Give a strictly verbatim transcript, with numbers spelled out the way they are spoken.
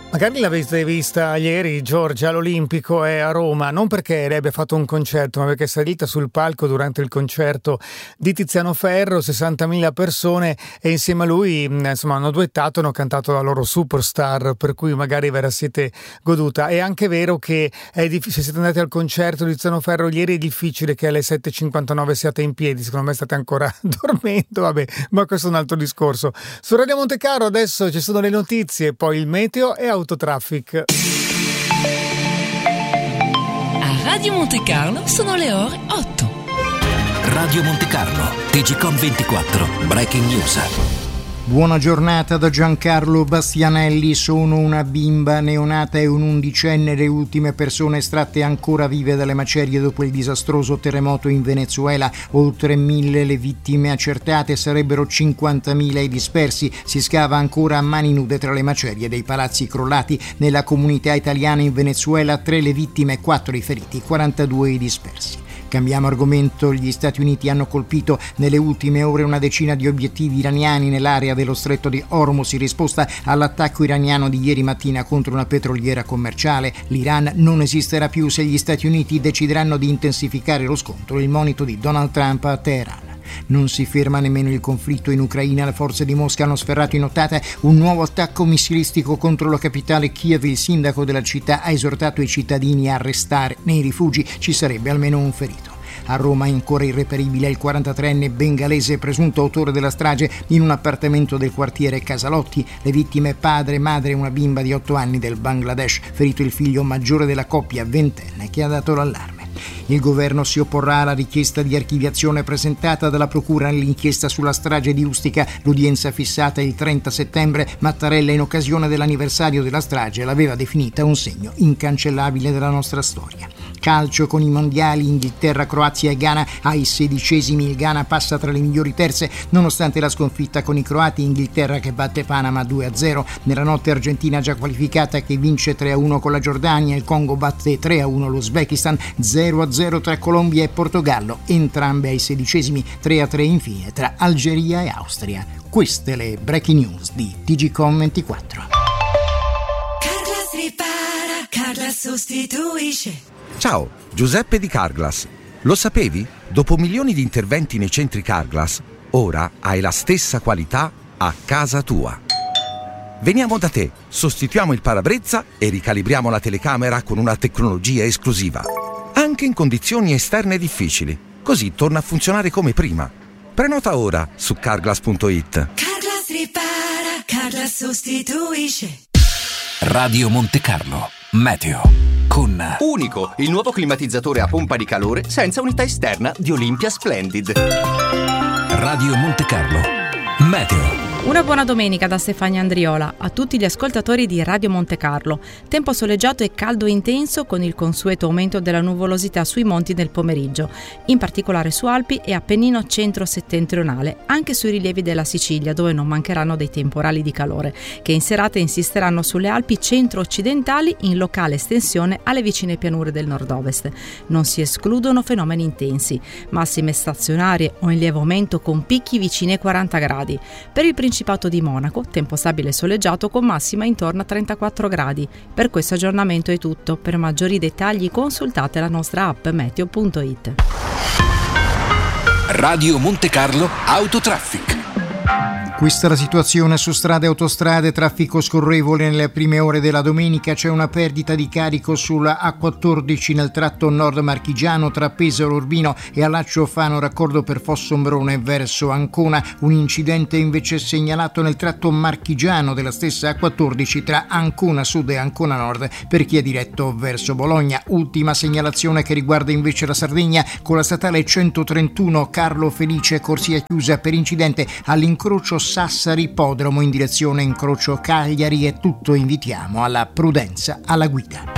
Magari l'avete vista ieri, Giorgia, all'Olimpico e a Roma, non perché lei abbia fatto un concerto, ma perché è salita sul palco durante il concerto di Tiziano Ferro, sessantamila persone, e insieme a lui insomma hanno duettato, hanno cantato la loro Superstar, per cui magari ve la siete goduta. È anche vero che è diff- se siete andati al concerto di Tiziano Ferro ieri è difficile che alle sette e cinquantanove siate in piedi, secondo me state ancora dormendo, vabbè, ma questo è un altro discorso. Su Radio Montecarlo adesso ci sono le notizie, poi il meteo e Autotraffic. A Radio Montecarlo sono le ore otto. Radio Montecarlo, T G Com ventiquattro, Breaking News. Buona giornata da Giancarlo Bastianelli. Sono una bimba neonata e un undicenne le ultime persone estratte ancora vive dalle macerie dopo il disastroso terremoto in Venezuela. Oltre mille le vittime accertate, sarebbero cinquantamila i dispersi. Si scava ancora a mani nude tra le macerie dei palazzi crollati. Nella comunità italiana in Venezuela tre le vittime, quattro i feriti, quarantadue i dispersi. Cambiamo argomento. Gli Stati Uniti hanno colpito nelle ultime ore una decina di obiettivi iraniani nell'area dello stretto di Hormuz in risposta all'attacco iraniano di ieri mattina contro una petroliera commerciale. L'Iran non esisterà più se gli Stati Uniti decideranno di intensificare lo scontro, il monito di Donald Trump a Teheran. Non si ferma nemmeno il conflitto in Ucraina. Le forze di Mosca hanno sferrato in nottata un nuovo attacco missilistico contro la capitale Kiev. Il sindaco della città ha esortato i cittadini a restare nei rifugi, ci sarebbe almeno un ferito. A Roma è ancora irreperibile il quarantatreenne bengalese presunto autore della strage in un appartamento del quartiere Casalotti. Le vittime padre, madre e una bimba di otto anni del Bangladesh, ferito il figlio maggiore della coppia, ventenne, che ha dato l'allarme. Il governo si opporrà alla richiesta di archiviazione presentata dalla procura nell'inchiesta sulla strage di Ustica. L'udienza fissata il trenta settembre, Mattarella in occasione dell'anniversario della strage l'aveva definita un segno incancellabile della nostra storia. Calcio con i mondiali, Inghilterra, Croazia e Ghana ai sedicesimi. Il Ghana passa tra le migliori terze nonostante la sconfitta con i croati. Inghilterra che batte Panama due a zero. Nella notte Argentina già qualificata che vince tre a uno con la Giordania. Il Congo batte tre a uno l'Uzbekistan, zero a zero tra Colombia e Portogallo, entrambe ai sedicesimi, tre a tre infine tra Algeria e Austria. Queste le breaking news di T G Com ventiquattro. Carglass ripara, Carglass sostituisce. Ciao, Giuseppe di Carglass. Lo sapevi? Dopo milioni di interventi nei centri Carglass, ora hai la stessa qualità a casa tua. Veniamo da te, sostituiamo il parabrezza e ricalibriamo la telecamera con una tecnologia esclusiva. Anche in condizioni esterne difficili. Così torna a funzionare come prima. Prenota ora su carglass punto it. Carglass ripara, Carglass sostituisce. Radio Montecarlo, meteo. Con Unico, il nuovo climatizzatore a pompa di calore senza unità esterna di Olympia Splendid. Radio Montecarlo, meteo. Una buona domenica da Stefania Andriola a tutti gli ascoltatori di Radio Montecarlo. Tempo soleggiato e caldo intenso con il consueto aumento della nuvolosità sui monti nel pomeriggio, in particolare su Alpi e Appennino centro-settentrionale, anche sui rilievi della Sicilia dove non mancheranno dei temporali di calore, che in serata insisteranno sulle Alpi centro-occidentali in locale estensione alle vicine pianure del nord-ovest. Non si escludono fenomeni intensi, massime stazionarie o in lieve aumento con picchi vicini ai quaranta gradi. Per il Principato di Monaco, tempo stabile e soleggiato con massima intorno a trentaquattro gradi. Per questo aggiornamento è tutto. Per maggiori dettagli consultate la nostra app meteo punto it. Radio Montecarlo Autotraffic. Questa è la situazione su strade e autostrade, traffico scorrevole nelle prime ore della domenica. C'è una perdita di carico sulla A quattordici nel tratto nord marchigiano tra Pesaro Urbino e Allaccio Fano, raccordo per Fossombrone verso Ancona. Un incidente invece segnalato nel tratto marchigiano della stessa A quattordici tra Ancona Sud e Ancona Nord per chi è diretto verso Bologna. Ultima segnalazione che riguarda invece la Sardegna con la statale centotrentuno Carlo Felice, corsia chiusa per incidente all'incrocio Sassari-Ippodromo in direzione incrocio Cagliari. È tutto, invitiamo alla prudenza alla guida.